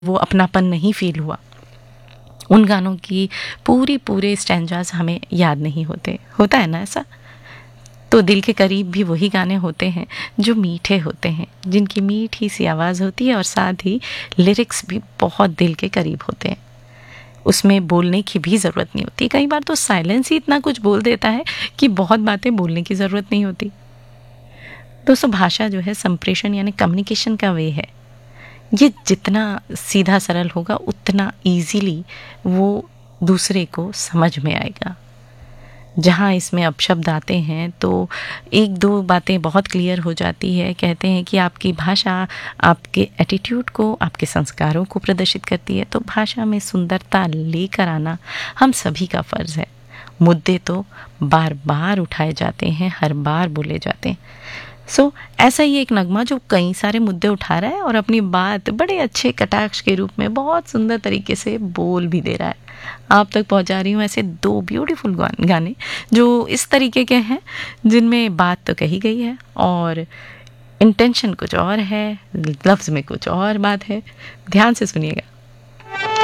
वो अपनापन नहीं फील हुआ। उन गानों की पूरे स्टैंजास हमें याद नहीं होते, होता है ना ऐसा। तो दिल के करीब भी वही गाने होते हैं जो मीठे होते हैं, जिनकी मीठी सी आवाज़ होती है और साथ ही लिरिक्स भी बहुत दिल के करीब होते हैं। उसमें बोलने की भी ज़रूरत नहीं होती। कई बार तो साइलेंस ही इतना कुछ बोल देता है कि बहुत बातें बोलने की ज़रूरत नहीं होती। दोस्तों, भाषा जो है संप्रेषण यानी कम्युनिकेशन का वे है। ये जितना सीधा सरल होगा उतना इजीली वो दूसरे को समझ में आएगा। जहाँ इसमें अपशब्द आते हैं तो एक दो बातें बहुत क्लियर हो जाती है। कहते हैं कि आपकी भाषा आपके एटीट्यूड को, आपके संस्कारों को प्रदर्शित करती है। तो भाषा में सुंदरता लेकर आना हम सभी का फ़र्ज़ है। मुद्दे तो बार बार उठाए जाते हैं, हर बार बोले जाते हैं। ऐसा ही एक नगमा जो कई सारे मुद्दे उठा रहा है और अपनी बात बड़े अच्छे कटाक्ष के रूप में बहुत सुंदर तरीके से बोल भी दे रहा है। आप तक पहुंचा रही हूँ ऐसे दो ब्यूटीफुल गाने जो इस तरीके के हैं, जिनमें बात तो कही गई है और इंटेंशन कुछ और है, लफ्ज़ में कुछ और बात है। ध्यान से सुनिएगा।